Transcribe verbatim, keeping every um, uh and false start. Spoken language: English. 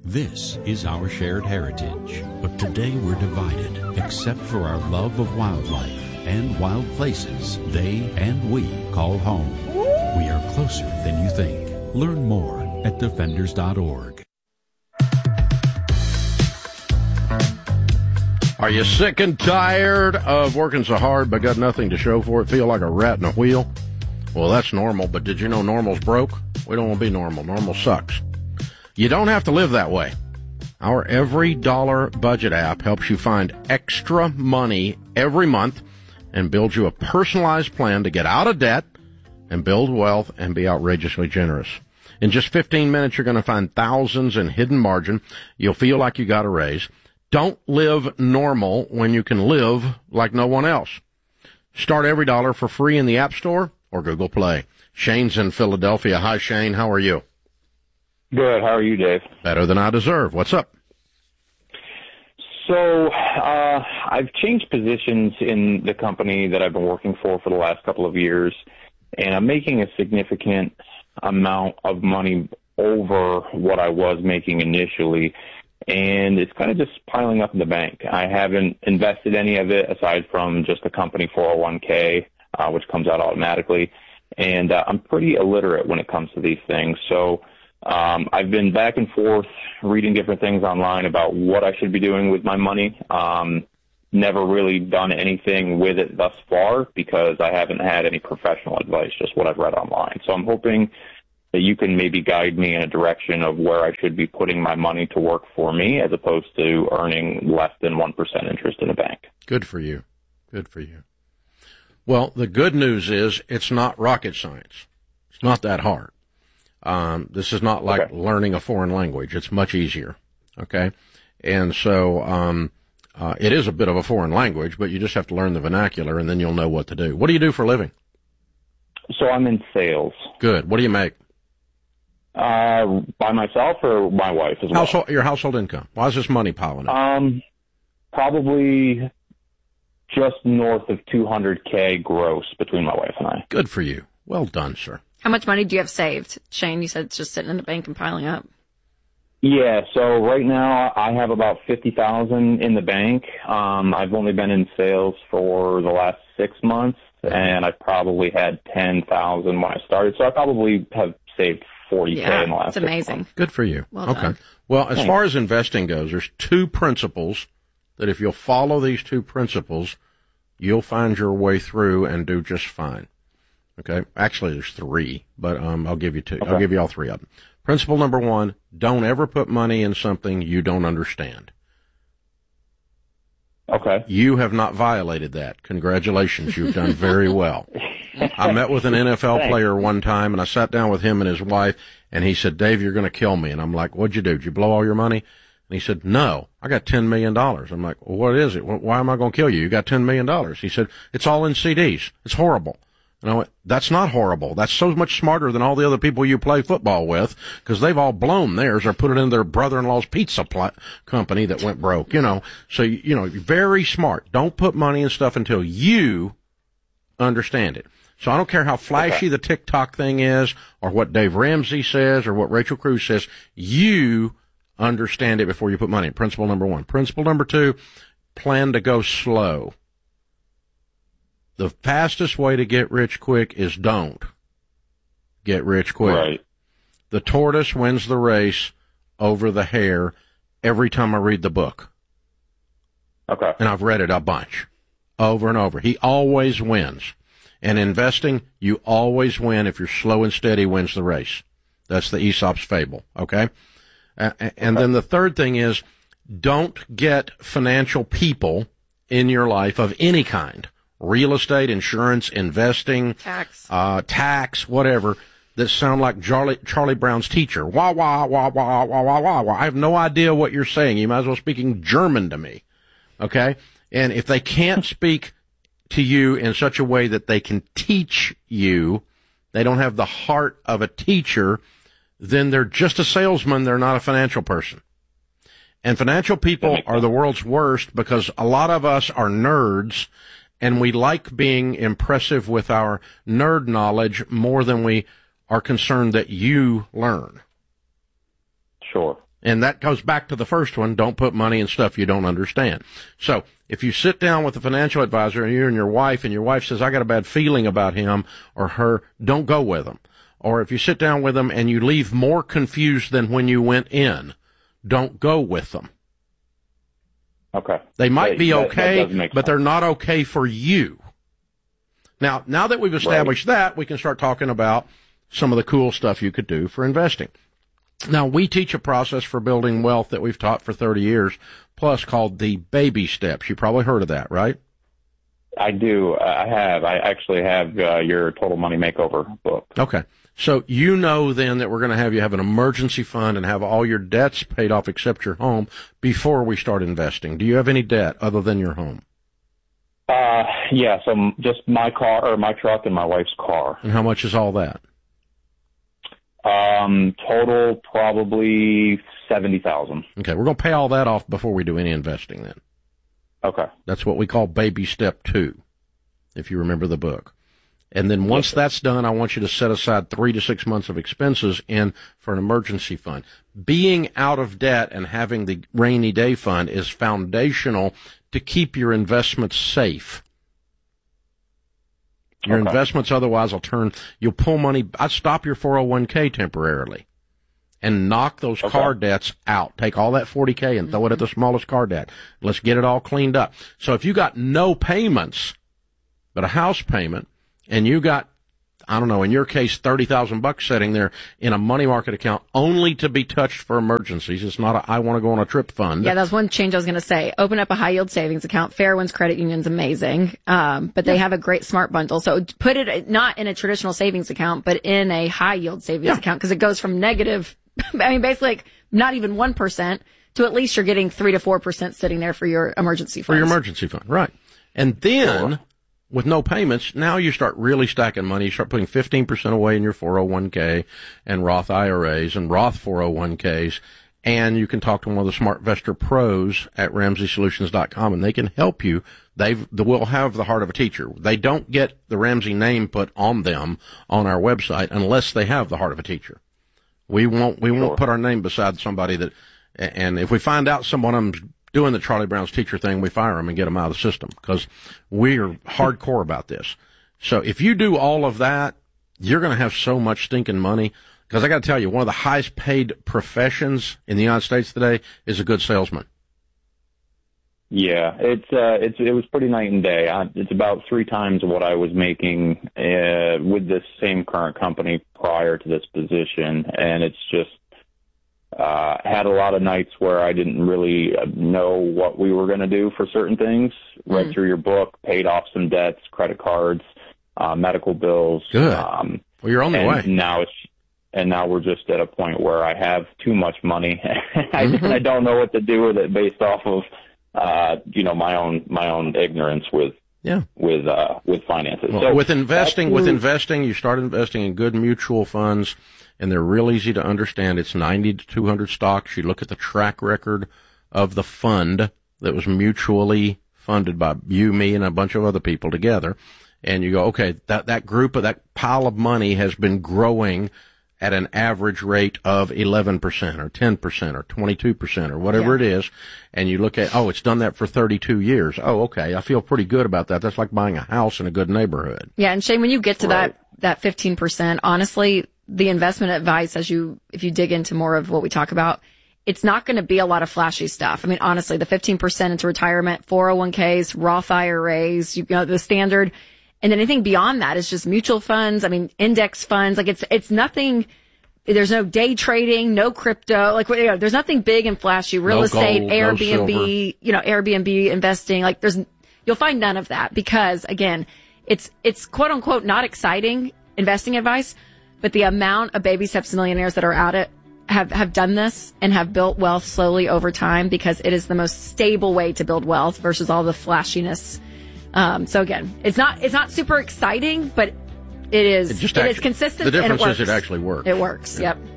This is our shared heritage, but today we're divided, except for our love of wildlife and wild places they and we call home. We are closer than you think. Learn more at defenders dot org. Are you sick and tired of working so hard but got nothing to show for it? Feel like a rat in a wheel? Well, that's normal, but did you know normal's broke? We don't want to be normal. Normal sucks. You don't have to live that way. Our Every Dollar Budget app helps you find extra money every month and builds you a personalized plan to get out of debt and build wealth and be outrageously generous. In just fifteen minutes, you're going to find thousands in hidden margin. You'll feel like you got a raise. Don't live normal when you can live like no one else. Start Every Dollar for free in the App Store or Google Play. Shane's in Philadelphia. Hi, Shane. How are you? Good. How are you, Dave? Better than I deserve. What's up? So uh, I've changed positions in the company that I've been working for for the last couple of years, and I'm making a significant amount of money over what I was making initially, and it's kind of just piling up in the bank. I haven't invested any of it aside from just the company four oh one k, uh, which comes out automatically, and uh, I'm pretty illiterate when it comes to these things. So Um, I've been back and forth reading different things online about what I should be doing with my money. Um, never really done anything with it thus far because I haven't had any professional advice, just what I've read online. So I'm hoping that you can maybe guide me in a direction of where I should be putting my money to work for me as opposed to earning less than one percent interest in a bank. Good for you. Good for you. Well, the good news is it's not rocket science. It's not that hard. Um, this is not like okay. learning a foreign language. It's much easier. Okay. And so, um, uh, it is a bit of a foreign language, but you just have to learn the vernacular and then you'll know what to do. What do you do for a living? So I'm in sales. Good. What do you make? Uh, by myself or my wife as well? Household, your household income. Why is this money piling up? Um, probably just north of two hundred K gross between my wife and I. Good for you. Well done, sir. How much money do you have saved? Shane, you said it's just sitting in the bank and piling up. Yeah, so right now I have about fifty thousand in the bank. Um, I've only been in sales for the last six months, and I probably had ten thousand when I started. So I probably have saved forty K yeah, in the last that's amazing. Months. Good for you. Well okay. done. Well, as Thanks. far as investing goes, there's two principles that if you'll follow these two principles, you'll find your way through and do just fine. Okay. Actually, there's three, but um, I'll give you two. Okay. I'll give you all three of them. Principle number one, don't ever put money in something you don't understand. Okay. You have not violated that. Congratulations. You've done very well. I met with an N F L Thanks. player one time, and I sat down with him and his wife, and he said, Dave, you're going to kill me. And I'm like, what'd you do? Did you blow all your money? And he said, no, I got ten million dollars. I'm like, well, what is it? Why am I going to kill you? You got ten million dollars. He said, it's all in C Ds. It's horrible. And I went, that's not horrible. That's so much smarter than all the other people you play football with because they've all blown theirs or put it in their brother-in-law's pizza pl- company that went broke, you know. So, you know, very smart. Don't put money in stuff until you understand it. So I don't care how flashy okay. the TikTok thing is or what Dave Ramsey says or what Rachel Cruz says. You understand it before you put money in. Principle number one. Principle number two, plan to go slow. The fastest way to get rich quick is don't get rich quick. Right. The tortoise wins the race over the hare every time I read the book. Okay. And I've read it a bunch over and over. He always wins. And investing, you always win if you're slow and steady wins the race. That's the Aesop's fable. Okay. Uh, and okay. then the third thing is don't get financial people in your life of any kind. Real estate, insurance, investing, tax, uh, tax, whatever, that sound like Charlie, Charlie Brown's teacher. Wah, wah, wah, wah, wah, wah, wah, wah. I have no idea what you're saying. You might as well speaking German to me. Okay? And if they can't speak to you in such a way that they can teach you, they don't have the heart of a teacher, then they're just a salesman. They're not a financial person. And financial people are the world's worst because a lot of us are nerds. And we like being impressive with our nerd knowledge more than we are concerned that you learn. Sure. And that goes back to the first one, don't put money in stuff you don't understand. So if you sit down with a financial advisor and you and your wife, and your wife says, I got a bad feeling about him or her, don't go with them. Or if you sit down with them and you leave more confused than when you went in, don't go with them. Okay. They might that, be okay, that, that but they're not okay for you. Now, now that we've established right. that, we can start talking about some of the cool stuff you could do for investing. Now, we teach a process for building wealth that we've taught for thirty years, plus called the baby steps. You probably heard of that, right? I do. I have. I actually have uh, your Total Money Makeover book. Okay. So you know then that we're going to have you have an emergency fund and have all your debts paid off except your home before we start investing. Do you have any debt other than your home? Uh, yeah, so just my car or my truck and my wife's car. And how much is all that? Um, total probably seventy thousand. Okay, we're going to pay all that off before we do any investing then. Okay. That's what we call baby step two, if you remember the book. And then once yes. that's done, I want you to set aside three to six months of expenses in for an emergency fund. Being out of debt and having the rainy day fund is foundational to keep your investments safe. Your okay. investments otherwise will turn, you'll pull money, I'd stop your four oh one k temporarily and knock those okay. car debts out. Take all that forty K and throw it at the smallest car debt. Let's get it all cleaned up. So if you got no payments, but a house payment, and you got, I don't know, in your case, thirty thousand bucks sitting there in a money market account only to be touched for emergencies. It's not a, I want to go on a trip fund. Yeah, that's one change I was going to say. Open up a high yield savings account. Fairwinds Credit Union's amazing. Um, but they yeah. have a great smart bundle. So put it not in a traditional savings account, but in a high yield savings yeah. account, because it goes from negative, I mean, basically like not even one percent to at least you're getting three to four percent sitting there for your emergency fund. For your emergency fund, right. And then, sure. with no payments, now you start really stacking money. You start putting fifteen percent away in your four oh one k and Roth I R As and Roth four oh one k's. And you can talk to one of the SmartVestor pros at Ramsey Solutions dot com, and they can help you. They've, they will have the heart of a teacher. They don't get the Ramsey name put on them on our website unless they have the heart of a teacher. We won't, we won't sure. put our name beside somebody that, and if we find out someone of them's doing the Charlie Brown's teacher thing, we fire them and get them out of the system because we're hardcore about this. So if you do all of that, you're going to have so much stinking money. Because I got to tell you, one of the highest paid professions in the United States today is a good salesman. Yeah, it's uh, it's it was pretty night and day. I, it's about three times what I was making uh, with this same current company prior to this position, and it's just. Uh, had a lot of nights where I didn't really know what we were going to do for certain things. Mm. Read through your book, paid off some debts, credit cards, uh, medical bills. Good. Um, well, you're on the and way. Now it's, and now we're just at a point where I have too much money. I, mm-hmm. I don't know what to do with it based off of, uh, you know, my own, my own ignorance with, yeah, with, uh, with finances. Well, so with investing, with investing, you start investing in good mutual funds. And they're real easy to understand. It's ninety to two hundred stocks. You look at the track record of the fund that was mutually funded by you, me, and a bunch of other people together. And you go, okay, that, that group of that pile of money has been growing at an average rate of eleven percent or ten percent or twenty-two percent or whatever yeah. it is. And you look at, oh, it's done that for thirty-two years. Oh, okay. I feel pretty good about that. That's like buying a house in a good neighborhood. Yeah. And Shane, when you get to right. that, that fifteen percent, honestly, the investment advice, as you, if you dig into more of what we talk about, it's not going to be a lot of flashy stuff. I mean, honestly, the fifteen percent into retirement, four oh one k's, Roth I R As, you know, the standard. And then anything beyond that is just mutual funds. I mean, index funds. Like it's, it's nothing. There's no day trading, no crypto. Like, you know, there's nothing big and flashy. Real no estate, gold, Airbnb, no you know, Airbnb investing. Like there's, you'll find none of that because again, it's, it's quote unquote not exciting investing advice. But the amount of baby steps millionaires that are out it have, have done this and have built wealth slowly over time because it is the most stable way to build wealth versus all the flashiness. Um, so again, it's not, it's not super exciting, but it is, it, just it actually, is consistent. The difference and it works. is it actually works. It works. Yeah. Yep.